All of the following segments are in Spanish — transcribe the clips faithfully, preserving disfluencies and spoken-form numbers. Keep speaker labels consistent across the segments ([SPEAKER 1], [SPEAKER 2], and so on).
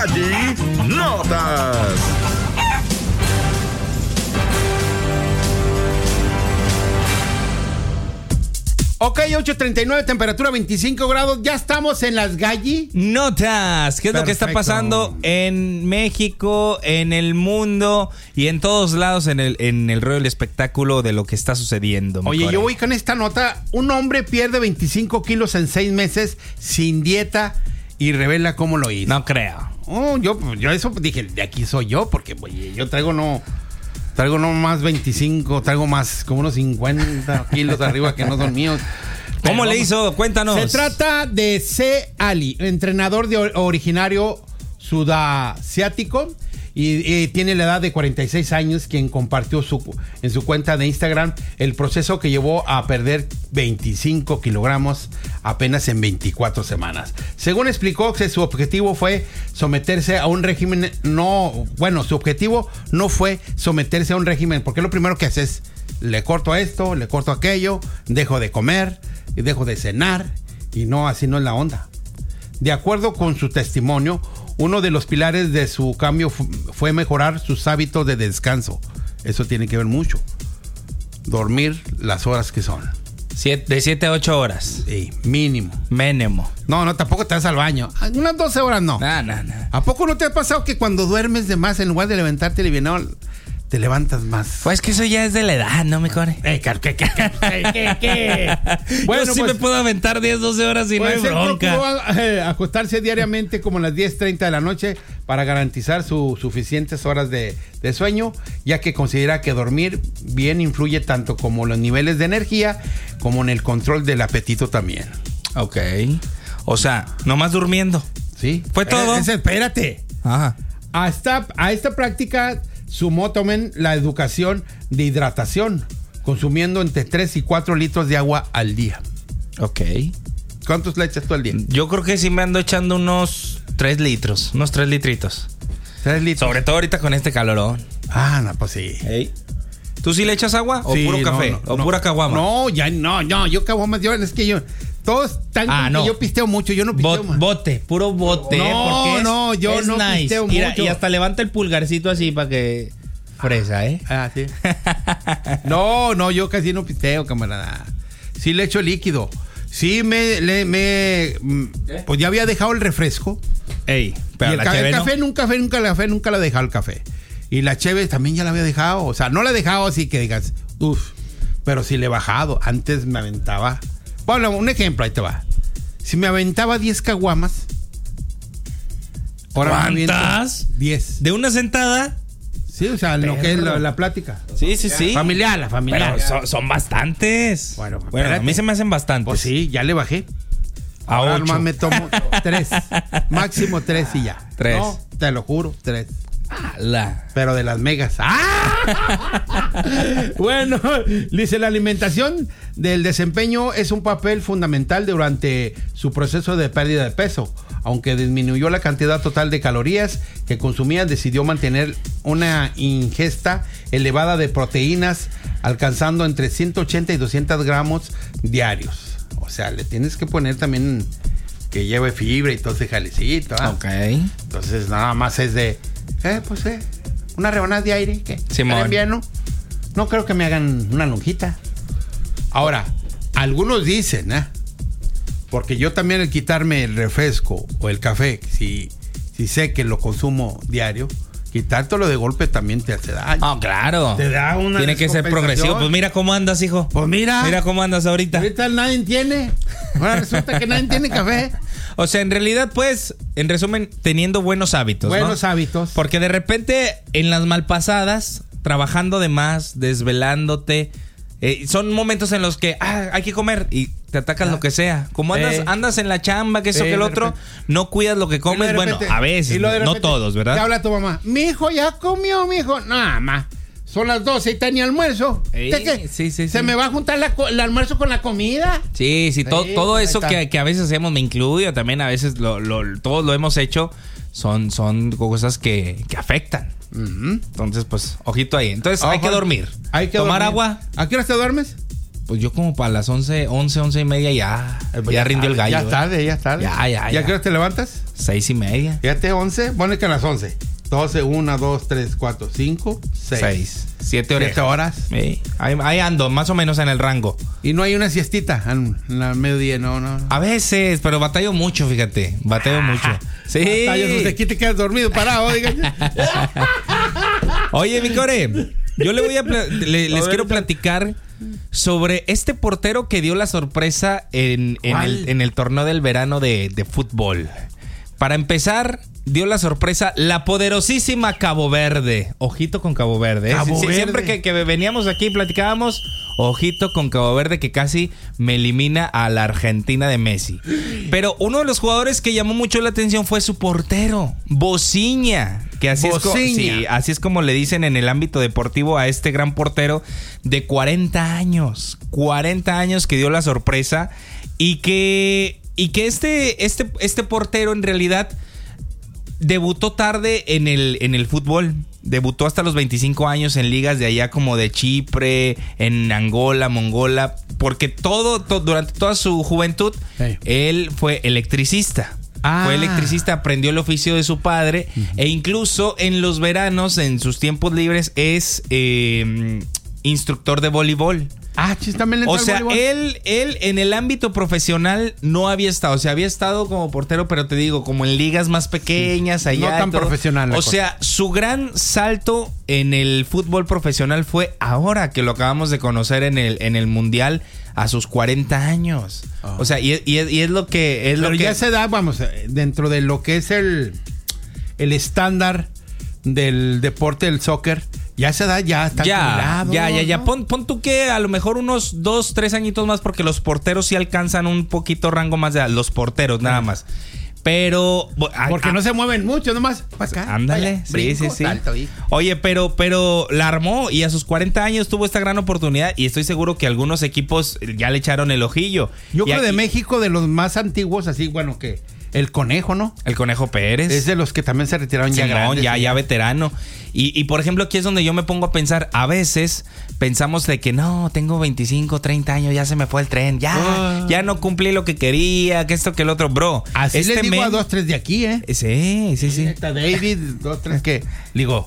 [SPEAKER 1] Allí, notas.
[SPEAKER 2] Ok, ocho treinta y nueve, temperatura veinticinco grados. Ya estamos en las Galli
[SPEAKER 3] Notas. ¿Qué es Perfecto. Lo que está pasando en México, en el mundo y en todos lados en el, en el rollo del espectáculo de lo que está sucediendo?
[SPEAKER 2] Oye, yo voy con esta nota. Un hombre pierde veinticinco kilos en seis meses sin dieta y revela cómo lo hizo.
[SPEAKER 3] No creo.
[SPEAKER 2] Oh, yo, yo eso dije, de aquí soy yo, porque oye, yo traigo no... Traigo no más veinticinco, traigo más, como unos cincuenta kilos arriba que no son míos.
[SPEAKER 3] Pero ¿cómo le hizo? Cuéntanos.
[SPEAKER 2] Se trata de C. Ali, entrenador de originario sudasiático y, y tiene la edad de cuarenta y seis años, quien compartió su, en su cuenta de Instagram el proceso que llevó a perder veinticinco kilogramos apenas en veinticuatro semanas. Según explicó, que su objetivo fue someterse a un régimen, no, bueno, su objetivo no fue someterse a un régimen, porque lo primero que hace es, le corto esto, le corto aquello, dejo de comer, y dejo de cenar, y no, así no es la onda. De acuerdo con su testimonio, uno de los pilares de su cambio fue mejorar sus hábitos de descanso. Eso tiene que ver mucho. Dormir las horas que son.
[SPEAKER 3] Siete, de siete a ocho horas.
[SPEAKER 2] Sí, mínimo.
[SPEAKER 3] Mínimo.
[SPEAKER 2] No, no, tampoco te vas al baño. Unas doce horas no.
[SPEAKER 3] No, no, no.
[SPEAKER 2] ¿A poco no te ha pasado que cuando duermes de más, en lugar de levantarte alivianado, te levantas más?
[SPEAKER 3] Pues que eso ya es de la edad, ¿no, mi core?
[SPEAKER 2] Eh, ¿qué, qué, qué, qué, qué?
[SPEAKER 3] Bueno, yo sí pues, me puedo aventar diez, doce horas y no hay bronca.
[SPEAKER 2] Procuró, eh, acostarse diariamente como a las diez treinta de la noche para garantizar sus suficientes horas de, de sueño, ya que considera que dormir bien influye tanto como los niveles de energía como en el control del apetito también.
[SPEAKER 3] Ok. O sea, nomás durmiendo.
[SPEAKER 2] Sí.
[SPEAKER 3] Fue todo.
[SPEAKER 2] Eh, espérate.
[SPEAKER 3] Ajá.
[SPEAKER 2] A esta, a esta práctica sumó también la educación de hidratación, consumiendo entre tres y cuatro litros de agua al día.
[SPEAKER 3] Ok.
[SPEAKER 2] ¿Cuántos le echas tú al día?
[SPEAKER 3] Yo creo que sí me ando echando unos tres litros, unos tres litritos.
[SPEAKER 2] Tres litros.
[SPEAKER 3] Sobre todo ahorita con este calorón.
[SPEAKER 2] Ah, no, pues sí.
[SPEAKER 3] Hey. ¿Tú sí le echas agua o
[SPEAKER 2] sí,
[SPEAKER 3] puro café?
[SPEAKER 2] No, no,
[SPEAKER 3] ¿O
[SPEAKER 2] no.
[SPEAKER 3] pura caguama?
[SPEAKER 2] No, ya no, no, yo caguama, yo, es que yo... Todos están
[SPEAKER 3] ah,
[SPEAKER 2] no. que yo pisteo mucho, yo no pisteo
[SPEAKER 3] Bot,
[SPEAKER 2] más.
[SPEAKER 3] Bote, puro bote.
[SPEAKER 2] No,
[SPEAKER 3] ¿eh? Porque es,
[SPEAKER 2] no, yo
[SPEAKER 3] es
[SPEAKER 2] no
[SPEAKER 3] nice.
[SPEAKER 2] pisteo
[SPEAKER 3] Mira,
[SPEAKER 2] mucho.
[SPEAKER 3] Y hasta levanta el pulgarcito así para que... Fresa, ¿eh?
[SPEAKER 2] Ah, sí. No, no, yo casi no pisteo, camarada. Sí le echo líquido. Sí me... Le, me pues ya había dejado el refresco.
[SPEAKER 3] Ey, pero
[SPEAKER 2] y el,
[SPEAKER 3] la
[SPEAKER 2] ca-
[SPEAKER 3] cheve,
[SPEAKER 2] el café
[SPEAKER 3] ¿no?
[SPEAKER 2] nunca, nunca, el café nunca lo he dejado el café. Y la cheve también ya la había dejado. O sea, no la he dejado así que digas, uff, pero sí le he bajado. Antes me aventaba... Bueno, un ejemplo, ahí te va. Si me aventaba diez caguamas...
[SPEAKER 3] ¿Cuántas?
[SPEAKER 2] diez.
[SPEAKER 3] ¿De una sentada?
[SPEAKER 2] Sí, o sea, lo que es la, la plática.
[SPEAKER 3] Sí, sí, sí.
[SPEAKER 2] Familiar, la familiar.
[SPEAKER 3] Pero son, son bastantes.
[SPEAKER 2] Bueno,
[SPEAKER 3] bueno a mí se me hacen bastantes.
[SPEAKER 2] Pues sí, ya le bajé.
[SPEAKER 3] A
[SPEAKER 2] Ahora
[SPEAKER 3] ocho.
[SPEAKER 2] nomás me tomo tres. Máximo tres y ya.
[SPEAKER 3] Tres.
[SPEAKER 2] No, te lo juro, tres.
[SPEAKER 3] ¡Hala!
[SPEAKER 2] Pero de las megas. ¡Ah! Bueno, dice, la alimentación del desempeño es un papel fundamental durante su proceso de pérdida de peso. Aunque disminuyó la cantidad total de calorías que consumía, decidió mantener una ingesta elevada de proteínas, alcanzando entre ciento ochenta y doscientos gramos diarios. O sea, le tienes que poner también que lleve fibra y todo ese jalecito. ¿eh?
[SPEAKER 3] Ok.
[SPEAKER 2] Entonces, nada más es de, eh, pues, eh, una rebanada de aire. ¿Qué?
[SPEAKER 3] Simón.
[SPEAKER 2] Bien, ¿no? No creo que me hagan una lonjita. Ahora, algunos dicen, ¿eh? Porque yo también, el quitarme el refresco o el café, si, si sé que lo consumo diario, quitártelo de golpe también te hace daño.
[SPEAKER 3] Ah, claro.
[SPEAKER 2] Te da una
[SPEAKER 3] Tiene que ser progresivo. Pues mira cómo andas, hijo.
[SPEAKER 2] Pues mira.
[SPEAKER 3] Mira cómo andas ahorita.
[SPEAKER 2] Ahorita nadie tiene. Ahora resulta que nadie tiene café.
[SPEAKER 3] O sea, en realidad, pues, en resumen, teniendo buenos hábitos,
[SPEAKER 2] Buenos
[SPEAKER 3] ¿no?
[SPEAKER 2] hábitos.
[SPEAKER 3] Porque de repente, en las malpasadas, trabajando de más, desvelándote, eh, son momentos en los que ah, hay que comer y te atacas
[SPEAKER 2] ah.
[SPEAKER 3] lo que sea. Como andas,
[SPEAKER 2] Eh.
[SPEAKER 3] andas en la chamba, que eso,
[SPEAKER 2] Eh,
[SPEAKER 3] que el
[SPEAKER 2] de
[SPEAKER 3] otro,
[SPEAKER 2] repente.
[SPEAKER 3] no cuidas lo que comes.
[SPEAKER 2] Y luego de
[SPEAKER 3] Bueno,
[SPEAKER 2] repente-
[SPEAKER 3] a veces,
[SPEAKER 2] y luego de
[SPEAKER 3] no
[SPEAKER 2] repente
[SPEAKER 3] todos, ¿verdad?
[SPEAKER 2] Te habla tu mamá. Mi hijo ya comió, mi hijo. Nada más. Son las doce y está ni almuerzo.
[SPEAKER 3] Ey,
[SPEAKER 2] ¿De qué?
[SPEAKER 3] sí, sí,
[SPEAKER 2] ¿Se
[SPEAKER 3] sí.
[SPEAKER 2] me va a juntar la co- el almuerzo con la comida?
[SPEAKER 3] Sí, sí, to-
[SPEAKER 2] Sí,
[SPEAKER 3] todo
[SPEAKER 2] ahí
[SPEAKER 3] eso
[SPEAKER 2] está.
[SPEAKER 3] que, que a veces hacemos, me incluyo también, a veces lo, lo, todos lo hemos hecho, son, son cosas que, que afectan.
[SPEAKER 2] Uh-huh.
[SPEAKER 3] Entonces, pues, ojito ahí. Entonces, hay
[SPEAKER 2] Ojo.
[SPEAKER 3] que dormir.
[SPEAKER 2] Hay que
[SPEAKER 3] Tomar
[SPEAKER 2] dormir.
[SPEAKER 3] agua.
[SPEAKER 2] ¿A qué hora te duermes?
[SPEAKER 3] Pues yo como para las once, once, once y media ya, ya rindió el gallo.
[SPEAKER 2] Ya es
[SPEAKER 3] ¿eh?
[SPEAKER 2] tarde, ya es tarde.
[SPEAKER 3] Ya, ya,
[SPEAKER 2] ¿Y a
[SPEAKER 3] ya.
[SPEAKER 2] qué hora te levantas?
[SPEAKER 3] Seis y media.
[SPEAKER 2] Fíjate, once, pone que a las once. doce, uno, dos, tres, cuatro, cinco, seis.
[SPEAKER 3] Seis. Siete horas.
[SPEAKER 2] Siete horas.
[SPEAKER 3] Sí. Ahí, ahí ando, más o menos en el rango.
[SPEAKER 2] Y no hay una siestita en la mediodía, no, no.
[SPEAKER 3] A veces, pero batallo mucho, fíjate. Batallo mucho. Sí.
[SPEAKER 2] Batallas, aquí te quedas dormido, parado, diga.
[SPEAKER 3] Oye, mi core, yo le voy a pla- le- les
[SPEAKER 2] A ver,
[SPEAKER 3] quiero
[SPEAKER 2] está-
[SPEAKER 3] platicar sobre este portero que dio la sorpresa en, en, el, en el torneo del verano de, de fútbol. Para empezar, dio la sorpresa la poderosísima Cabo Verde. Ojito con Cabo Verde. ¿eh?
[SPEAKER 2] Cabo
[SPEAKER 3] Sí,
[SPEAKER 2] Verde.
[SPEAKER 3] Siempre que, que veníamos aquí y platicábamos, ojito con Cabo Verde, que casi me elimina a la Argentina de Messi. Pero uno de los jugadores que llamó mucho la atención fue su portero, Bociña. Que así es, co-
[SPEAKER 2] Bociña.
[SPEAKER 3] sí, así es como le dicen en el ámbito deportivo a este gran portero de cuarenta años. cuarenta años que dio la sorpresa y que... Y que este, este, este portero en realidad debutó tarde en el, en el fútbol. Debutó hasta los veinticinco años en ligas de allá como de Chipre, en Angola, Mongola. Porque todo, todo durante toda su juventud,
[SPEAKER 2] Sí.
[SPEAKER 3] él fue electricista.
[SPEAKER 2] Ah.
[SPEAKER 3] Fue electricista, aprendió el oficio de su padre. Uh-huh. E incluso en los veranos, en sus tiempos libres, es eh, instructor de voleibol.
[SPEAKER 2] Ah, chis, también le entra
[SPEAKER 3] O
[SPEAKER 2] el
[SPEAKER 3] sea,
[SPEAKER 2] voleibol.
[SPEAKER 3] él, él en el ámbito profesional no había estado. O sea, había estado como portero, pero te digo, como en ligas más pequeñas, allá.
[SPEAKER 2] No tan
[SPEAKER 3] y todo.
[SPEAKER 2] profesional la
[SPEAKER 3] O
[SPEAKER 2] cosa.
[SPEAKER 3] sea, su gran salto en el fútbol profesional fue ahora que lo acabamos de conocer en el, en el Mundial a sus cuarenta años.
[SPEAKER 2] Oh.
[SPEAKER 3] O sea, y, y, y es lo que... Es
[SPEAKER 2] Pero
[SPEAKER 3] lo que
[SPEAKER 2] ya se da, vamos, eh, dentro de lo que es el, el estándar del deporte del soccer, ya se da, ya está
[SPEAKER 3] Ya,
[SPEAKER 2] jubilado,
[SPEAKER 3] ya, ya, ya.
[SPEAKER 2] ¿no?
[SPEAKER 3] Pon, pon tú que a lo mejor unos dos, tres añitos más, porque los porteros sí alcanzan un poquito rango más de los porteros, nada más. Pero... a-
[SPEAKER 2] Porque
[SPEAKER 3] a-
[SPEAKER 2] no se mueven mucho, nomás. Pa' acá,
[SPEAKER 3] Ándale,
[SPEAKER 2] vaya,
[SPEAKER 3] sí,
[SPEAKER 2] brinco,
[SPEAKER 3] sí, sí.
[SPEAKER 2] salto y-
[SPEAKER 3] Oye, pero, pero la armó y a sus cuarenta años tuvo esta gran oportunidad y estoy seguro que algunos equipos ya le echaron el ojillo.
[SPEAKER 2] Yo
[SPEAKER 3] Y
[SPEAKER 2] creo de
[SPEAKER 3] aquí-
[SPEAKER 2] México, de los más antiguos, así, bueno, que el Conejo, ¿no?
[SPEAKER 3] El Conejo Pérez.
[SPEAKER 2] Es de los que también se retiraron ya
[SPEAKER 3] Simón,
[SPEAKER 2] grandes.
[SPEAKER 3] ya,
[SPEAKER 2] ¿sí?
[SPEAKER 3] ya veterano. Y, y por ejemplo, aquí es donde yo me pongo a pensar. A veces pensamos de que no, tengo veinticinco, treinta años, ya se me fue el tren, ya,
[SPEAKER 2] Ah.
[SPEAKER 3] ya no cumplí lo que quería, que esto, que el otro, bro.
[SPEAKER 2] Así
[SPEAKER 3] este
[SPEAKER 2] le digo
[SPEAKER 3] men-
[SPEAKER 2] a dos, tres de aquí, ¿eh?
[SPEAKER 3] Sí, sí, sí.
[SPEAKER 2] Está David, dos, tres que... Digo,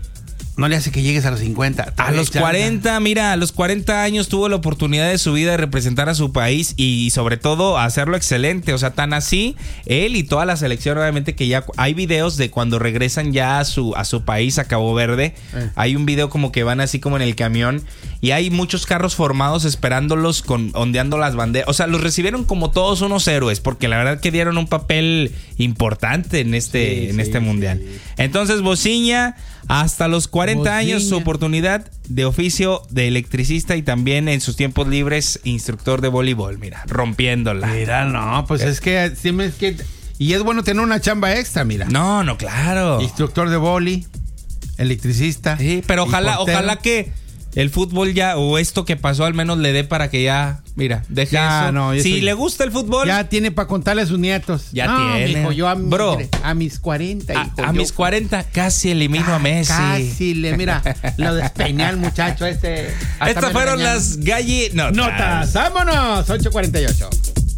[SPEAKER 2] no le hace que llegues a los cincuenta.
[SPEAKER 3] A los cuarenta, mira, a los cuarenta años tuvo la oportunidad de su vida de representar a su país y sobre todo hacerlo excelente. O sea, tan así, él y toda la selección, obviamente que ya hay videos de cuando regresan ya a su, a su país, a Cabo Verde.
[SPEAKER 2] Eh.
[SPEAKER 3] Hay un video como que van así como en el camión y hay muchos carros formados esperándolos con ondeando las banderas. O sea, los recibieron como todos unos héroes porque la verdad que dieron un papel importante en este,
[SPEAKER 2] Sí,
[SPEAKER 3] en
[SPEAKER 2] sí,
[SPEAKER 3] este mundial.
[SPEAKER 2] sí.
[SPEAKER 3] Entonces, Bociña, hasta los cuarenta años, su
[SPEAKER 2] Bociña.
[SPEAKER 3] oportunidad de oficio de electricista y también en sus tiempos libres instructor de voleibol, mira, rompiéndola.
[SPEAKER 2] Mira, no, pues es que... siempre es que y es bueno tener una chamba extra, mira.
[SPEAKER 3] No, no, claro.
[SPEAKER 2] Instructor de boli, electricista.
[SPEAKER 3] Sí, pero
[SPEAKER 2] y
[SPEAKER 3] ojalá,
[SPEAKER 2] portero.
[SPEAKER 3] ojalá que el fútbol ya, o esto que pasó al menos le dé para que ya, mira, deje
[SPEAKER 2] Ya,
[SPEAKER 3] eso.
[SPEAKER 2] no, yo
[SPEAKER 3] si
[SPEAKER 2] soy-
[SPEAKER 3] le gusta el fútbol,
[SPEAKER 2] Ya tiene para contarle a sus nietos.
[SPEAKER 3] Ya
[SPEAKER 2] No,
[SPEAKER 3] tiene.
[SPEAKER 2] mijo, yo a, mi-
[SPEAKER 3] Bro.
[SPEAKER 2] a mis cuarenta,
[SPEAKER 3] a,
[SPEAKER 2] hijo,
[SPEAKER 3] a
[SPEAKER 2] yo-
[SPEAKER 3] mis cuarenta casi elimino a Messi.
[SPEAKER 2] Casi le, mira, lo despeiné al muchacho este. Hasta
[SPEAKER 3] Estas
[SPEAKER 2] me
[SPEAKER 3] fueron
[SPEAKER 2] regañaron.
[SPEAKER 3] las galli notas.
[SPEAKER 2] Notas. ¡Vámonos! ocho cuarenta y ocho.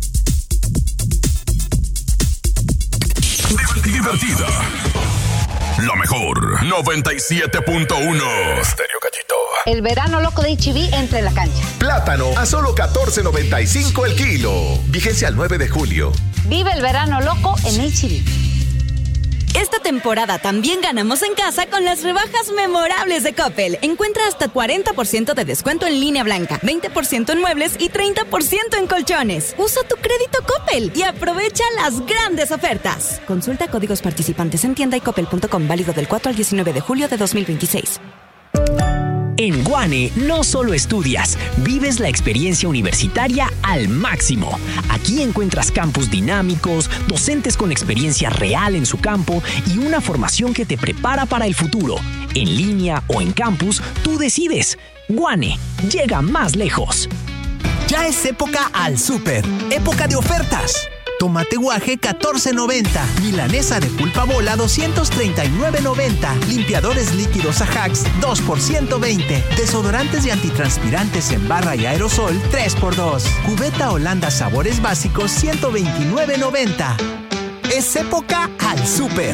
[SPEAKER 1] Divertida. La mejor. noventa y siete punto uno. Estéreo Cachito.
[SPEAKER 4] El verano loco de H E B entra en la cancha.
[SPEAKER 5] Plátano a solo catorce noventa y cinco el kilo. Vigencia al nueve de julio.
[SPEAKER 4] Vive el verano loco en H E B.
[SPEAKER 6] Esta temporada también ganamos en casa con las rebajas memorables de Coppel. Encuentra hasta cuarenta por ciento de descuento en línea blanca, veinte por ciento en muebles y treinta por ciento en colchones. Usa tu crédito Coppel y aprovecha las grandes ofertas. Consulta códigos participantes en tienda y coppel punto com, válido del cuatro al diecinueve de julio de dos mil veintiséis.
[SPEAKER 7] En Guane no solo estudias, vives la experiencia universitaria al máximo. Aquí encuentras campus dinámicos, docentes con experiencia real en su campo y una formación que te prepara para el futuro. En línea o en campus, tú decides. Guane, llega más lejos.
[SPEAKER 8] Ya es época al súper, época de ofertas. Tomate guaje catorce noventa, milanesa de pulpa bola doscientos treinta y nueve noventa, limpiadores líquidos Ajax dos por ciento veinte, desodorantes y antitranspirantes en barra y aerosol tres por dos, cubeta Holanda sabores básicos ciento veintinueve noventa. Es época al súper.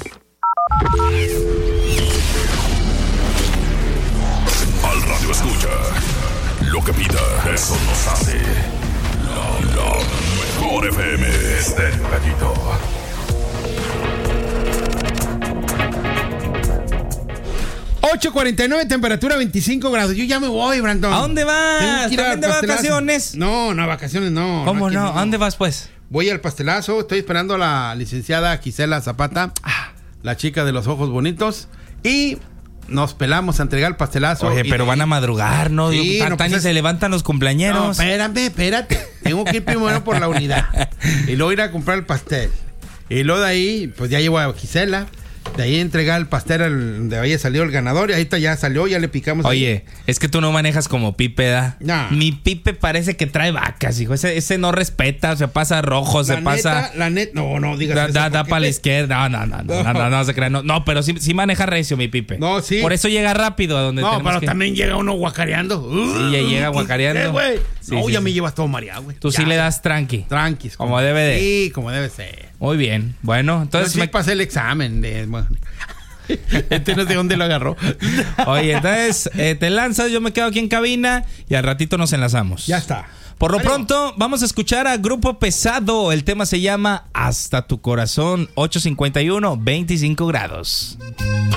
[SPEAKER 1] Al radio escucha. Lo que pida, eso nos hace. La, la mejor F M. Estéreo Gatito.
[SPEAKER 2] ocho cuarenta y nueve, temperatura veinticinco grados. Yo ya me voy, Brandon.
[SPEAKER 3] ¿A dónde vas? ¿También de vacaciones?
[SPEAKER 2] No, no, vacaciones no.
[SPEAKER 3] ¿Cómo no?
[SPEAKER 2] no?
[SPEAKER 3] ¿A dónde vas, pues?
[SPEAKER 2] Voy al pastelazo. Estoy esperando a la licenciada Gisela Zapata, la chica de los ojos bonitos. Y nos pelamos a entregar el pastelazo.
[SPEAKER 3] Oye, pero van a madrugar, ¿no?
[SPEAKER 2] Sí,
[SPEAKER 3] Tan
[SPEAKER 2] no,
[SPEAKER 3] tarde
[SPEAKER 2] pues
[SPEAKER 3] se
[SPEAKER 2] es...
[SPEAKER 3] levantan los cumpleañeros.
[SPEAKER 2] No, espérame, espérate. Tengo que ir primero por la unidad. Y luego ir a comprar el pastel. Y luego de ahí, pues ya llevo a Gisela. De ahí entregar el pastel al, de ahí salió el ganador. Y ahí está, ya salió, ya le picamos.
[SPEAKER 3] Oye,
[SPEAKER 2] ahí.
[SPEAKER 3] es que tú no manejas como Pipe, ¿da?
[SPEAKER 2] No.
[SPEAKER 3] Mi Pipe parece que trae vacas, hijo. Ese, ese no respeta, se pasa rojo,
[SPEAKER 2] La
[SPEAKER 3] se
[SPEAKER 2] neta,
[SPEAKER 3] pasa.
[SPEAKER 2] La neta, no, no digas
[SPEAKER 3] Da,
[SPEAKER 2] eso.
[SPEAKER 3] da, da
[SPEAKER 2] porque
[SPEAKER 3] para la
[SPEAKER 2] te-
[SPEAKER 3] izquierda. No, no, no, no, no, no, no se crea. No, no, pero sí, sí maneja recio, mi Pipe.
[SPEAKER 2] No, sí.
[SPEAKER 3] Por eso llega rápido a donde
[SPEAKER 2] No,
[SPEAKER 3] tenemos
[SPEAKER 2] pero
[SPEAKER 3] que...
[SPEAKER 2] también llega uno guacareando.
[SPEAKER 3] Sí, ya llega guacareando.
[SPEAKER 2] ¿Qué, güey?
[SPEAKER 3] Sí,
[SPEAKER 2] no,
[SPEAKER 3] sí,
[SPEAKER 2] ya
[SPEAKER 3] sí.
[SPEAKER 2] me llevas todo mareado, güey.
[SPEAKER 3] Tú
[SPEAKER 2] Ya.
[SPEAKER 3] sí le das tranqui.
[SPEAKER 2] Tranquis.
[SPEAKER 3] Como debe de.
[SPEAKER 2] Sí, como debe ser.
[SPEAKER 3] Muy bien. Bueno,
[SPEAKER 2] Entonces
[SPEAKER 3] entonces...
[SPEAKER 2] sí
[SPEAKER 3] me-
[SPEAKER 2] pasé el examen de... bueno. Este no sé dónde lo agarró.
[SPEAKER 3] Oye, entonces eh, te lanzas, yo me quedo aquí en cabina y al ratito nos enlazamos.
[SPEAKER 2] Ya está.
[SPEAKER 3] Por lo
[SPEAKER 2] Ánimo.
[SPEAKER 3] pronto, vamos a escuchar a Grupo Pesado. El tema se llama Hasta tu corazón, ocho cincuenta y uno, veinticinco grados.